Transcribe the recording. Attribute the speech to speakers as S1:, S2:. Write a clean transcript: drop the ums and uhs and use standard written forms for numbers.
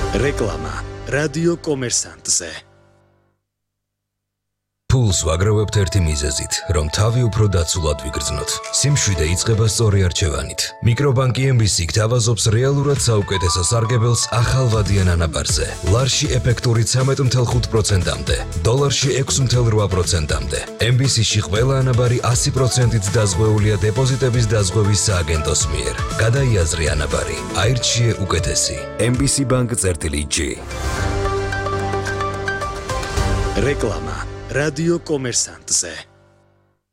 S1: რეკლამა რადიო კომერსანტზე.
S2: Pulls ვაგროვებთ ერთი მიზეზით, რომ თავი უფრო დაცულად ვიგრძნოთ. სიმშვიდე იწყება სწორი არჩევანით. მიკრობანკი MBC გთავაზობს რეალურად საუკეთესო სარგებელს ახალ ვადიან ანაბარზე. ლარში ეფექტური 13.5%-მდე, დოლარში 6.8%-მდე. MBC-ში ყველა ანაბარი 100%-ით დაზღვეულია დეპოზიტების დაზღვევის სააგენტოს მიერ. გადაიაზრე ანაბარი, აირჩიე უკეთესი. MBC Bank-G.
S1: რეკლამა რადიო კომერსანტზე.